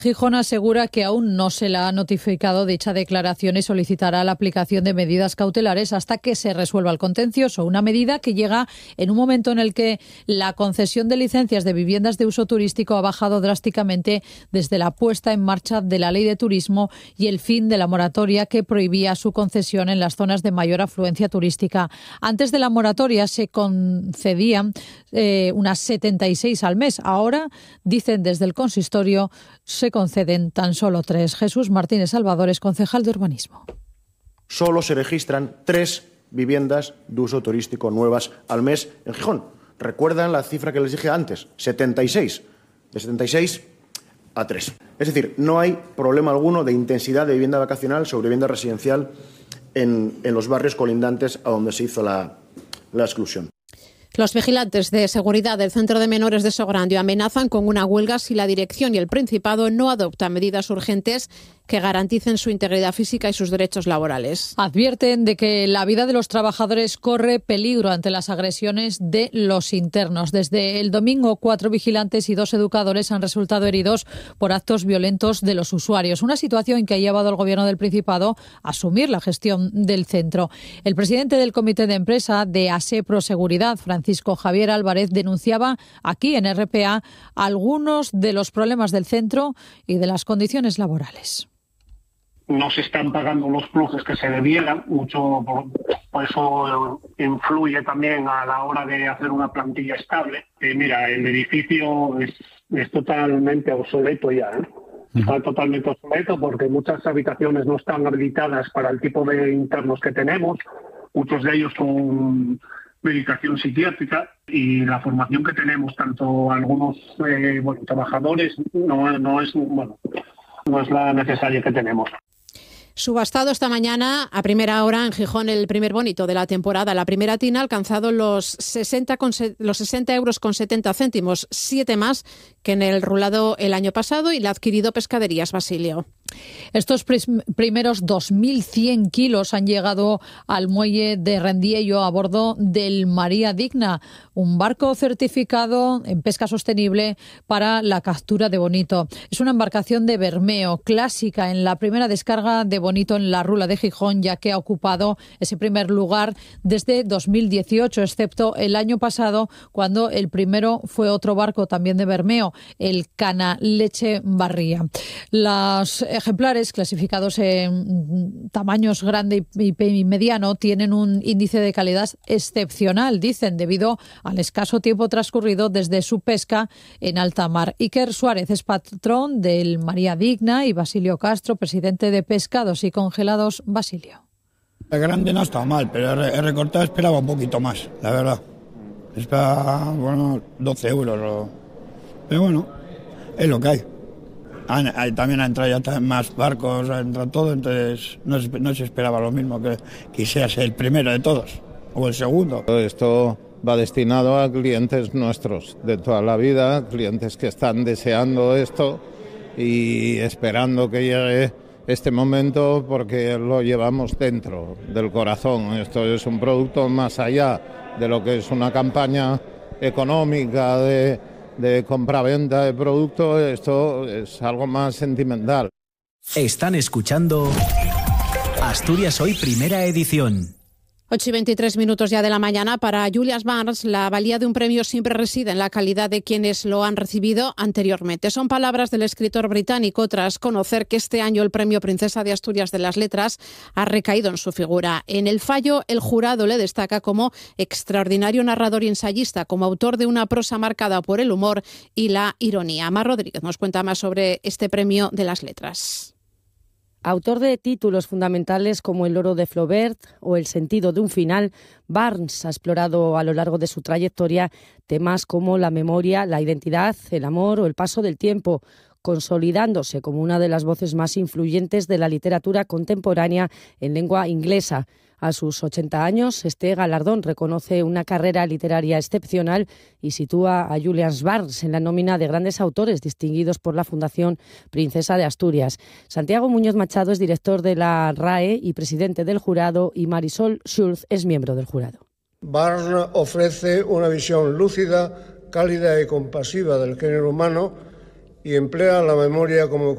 Gijón asegura que aún no se le ha notificado dicha declaración y solicitará la aplicación de medidas cautelares hasta que se resuelva el contencioso. Una medida que llega en un momento en el que la concesión de licencias de viviendas de uso turístico ha bajado drásticamente desde la puesta en marcha de la Ley de Turismo y el fin de la moratoria que prohibía su concesión en las zonas de mayor afluencia turística. Antes de la moratoria se concedían unas 76 al mes. Ahora, dicen desde el consistorio, se conceden tan solo 3. Jesús Martínez Salvador es concejal de Urbanismo. Solo se registran 3 viviendas de uso turístico nuevas al mes en Gijón. ¿Recuerdan la cifra que les dije antes? 76. De 76 a 3. Es decir, no hay problema alguno de intensidad de vivienda vacacional sobre vivienda residencial en los barrios colindantes a donde se hizo la exclusión. Los vigilantes de seguridad del Centro de Menores de Sograndio amenazan con una huelga si la dirección y el Principado no adoptan medidas urgentes que garanticen su integridad física y sus derechos laborales. Advierten de que la vida de los trabajadores corre peligro ante las agresiones de los internos. Desde el domingo, 4 vigilantes y 2 educadores han resultado heridos por actos violentos de los usuarios. Una situación que ha llevado al Gobierno del Principado a asumir la gestión del centro. El presidente del Comité de Empresa de ASEPRO Seguridad, Francisco Javier Álvarez, denunciaba aquí en RPA algunos de los problemas del centro y de las condiciones laborales. No se están pagando los pluses que se debieran, mucho por eso influye también a la hora de hacer una plantilla estable. Mira, el edificio es totalmente obsoleto ya, ¿eh? Está totalmente obsoleto porque muchas habitaciones no están habilitadas para el tipo de internos que tenemos, muchos de ellos con medicación psiquiátrica y la formación que tenemos, tanto algunos trabajadores, no es la necesaria que tenemos. Subastado esta mañana a primera hora en Gijón el primer bonito de la temporada. La primera tina ha alcanzado los 60 euros con 70 céntimos, 7 más que en el rulado el año pasado, y la ha adquirido Pescaderías Basilio. Estos primeros 2.100 kilos han llegado al muelle de Rendiello a bordo del María Digna, un barco certificado en pesca sostenible para la captura de bonito. Es una embarcación de Bermeo, clásica en la primera descarga de bonito en la Rula de Gijón, ya que ha ocupado ese primer lugar desde 2018, excepto el año pasado, cuando el primero fue otro barco también de Bermeo, el Canaleche Barría. Los ejemplares clasificados en tamaños grande y mediano tienen un índice de calidad excepcional, dicen, debido al escaso tiempo transcurrido desde su pesca en alta mar. Iker Suárez es patrón del María Digna y Basilio Castro, presidente de Pescados y Congelados Basilio. El grande no está mal, pero el recortado esperaba un poquito más, la verdad. Espera, 12 euros. Pero bueno, es lo que hay. También ha entrado ya más barcos, ha entrado todo, entonces no se esperaba lo mismo que quisiera ser el primero de todos, o el segundo. Esto va destinado a clientes nuestros de toda la vida, clientes que están deseando esto y esperando que llegue este momento porque lo llevamos dentro del corazón. Esto es un producto más allá de lo que es una campaña económica de compra-venta de producto. Esto es algo más sentimental. Están escuchando Asturias Hoy, primera edición. 8:23 ya de la mañana. Para Julius Barnes, la valía de un premio siempre reside en la calidad de quienes lo han recibido anteriormente. Son palabras del escritor británico tras conocer que este año el premio Princesa de Asturias de las Letras ha recaído en su figura. En el fallo, el jurado le destaca como extraordinario narrador y ensayista, como autor de una prosa marcada por el humor y la ironía. Mar Rodríguez nos cuenta más sobre este premio de las letras. Autor de títulos fundamentales como El oro de Flaubert o El sentido de un final, Barnes ha explorado a lo largo de su trayectoria temas como la memoria, la identidad, el amor o el paso del tiempo, consolidándose como una de las voces más influyentes de la literatura contemporánea en lengua inglesa. A sus 80 años, este galardón reconoce una carrera literaria excepcional y sitúa a Julius Barnes en la nómina de grandes autores distinguidos por la Fundación Princesa de Asturias. Santiago Muñoz Machado es director de la RAE y presidente del jurado, y Marisol Schulz es miembro del jurado. Barnes ofrece una visión lúcida, cálida y compasiva del género humano y emplea la memoria como